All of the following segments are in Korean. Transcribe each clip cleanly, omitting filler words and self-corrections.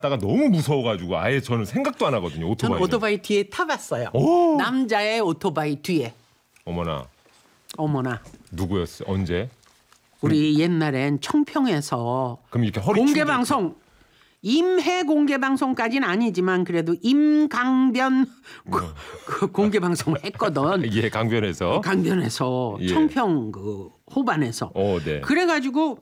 다가 너무 무서워가지고 아예 저는 생각도 안 하거든요. 오토바이. 저는 오토바이 뒤에 타봤어요. 오! 남자의 오토바이 뒤에. 어머나. 어머나. 누구였어요? 언제? 우리 옛날엔 청평에서 그럼 이렇게 허리 공개 축- 방송 임해 공개 방송까지는 아니지만 그래도 임강변 그 공개 방송을 했거든. 예, 강변에서. 강변에서 예. 청평 그 호반에서. 네. 그래가지고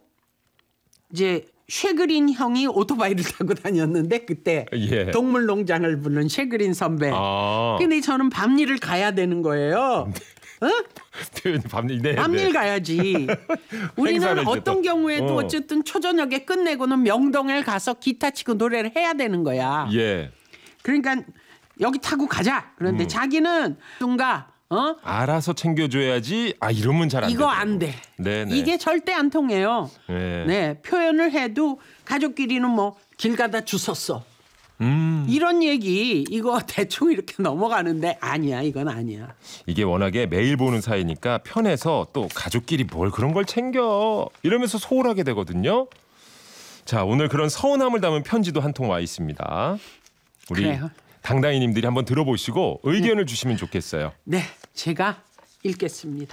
이제 쉐그린 형이 오토바이를 타고 다녔는데 그때 예. 동물농장을 부른 쉐그린 선배. 아. 근데 저는 밤일을 가야 되는 거예요. 어? 표현이 밤일. 네. 밤일 네. 가야지. 우리는 행사를 이제 어떤 또. 경우에도 어쨌든 초저녁에 끝내고는 명동에 가서 기타 치고 노래를 해야 되는 거야. 예. 그러니까 여기 타고 가자. 그런데 자기는 뭔가 알아서 챙겨줘야지. 아, 이러면 잘 안 돼. 이거 안 돼. 네네. 이게 절대 안 통해요. 네. 네, 표현을 해도 가족끼리는 뭐 길 가다 주웠어. 이런 얘기 이거 대충 이렇게 넘어가는데 아니야. 이건 아니야. 이게 워낙에 매일 보는 사이니까 편해서 또 가족끼리 뭘 그런 걸 챙겨 이러면서 소홀하게 되거든요. 자, 오늘 그런 서운함을 담은 편지도 한 통 와 있습니다. 우리 그래요? 당당이님들이 한번 들어보시고 의견을 주시면 좋겠어요. 네, 제가 읽겠습니다.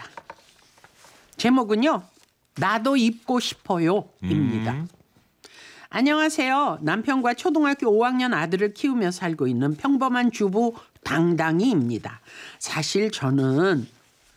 제목은요. 나도 입고 싶어요입니다. 안녕하세요. 남편과 초등학교 5학년 아들을 키우며 살고 있는 평범한 주부 당당이입니다. 사실 저는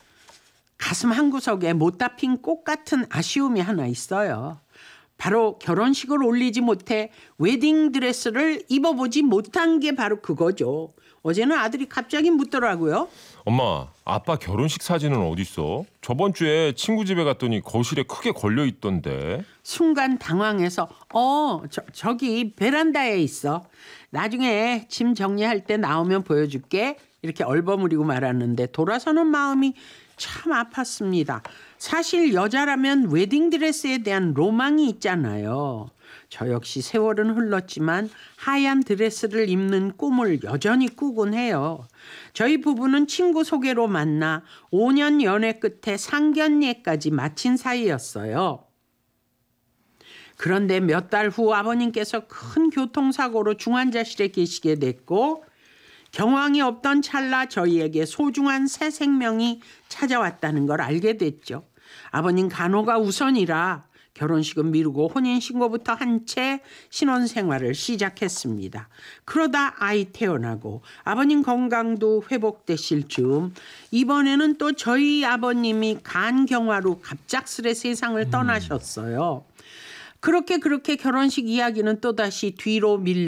가슴 한구석에 못다 핀 꽃 같은 아쉬움이 하나 있어요. 바로 결혼식을 올리지 못해 웨딩드레스를 입어보지 못한 게 바로 그거죠. 어제는 아들이 갑자기 묻더라고요. 엄마, 아빠 결혼식 사진은 어디 있어? 저번 주에 친구 집에 갔더니 거실에 크게 걸려 있던데. 순간 당황해서 저기 베란다에 있어. 나중에 짐 정리할 때 나오면 보여줄게. 이렇게 얼버무리고 말았는데 돌아서는 마음이 참 아팠습니다. 사실 여자라면 웨딩드레스에 대한 로망이 있잖아요. 저 역시 세월은 흘렀지만 하얀 드레스를 입는 꿈을 여전히 꾸곤 해요. 저희 부부는 친구 소개로 만나 5년 연애 끝에 상견례까지 마친 사이였어요. 그런데 몇 달 후 아버님께서 큰 교통사고로 중환자실에 계시게 됐고 경황이 없던 찰나 저희에게 소중한 새 생명이 찾아왔다는 걸 알게 됐죠. 아버님 간호가 우선이라 결혼식은 미루고 혼인신고부터 한 채 신혼생활을 시작했습니다. 그러다 아이 태어나고 아버님 건강도 회복되실 즈음 이번에는 또 저희 아버님이 간경화로 갑작스레 세상을 떠나셨어요. 그렇게 결혼식 이야기는 또다시 뒤로 밀려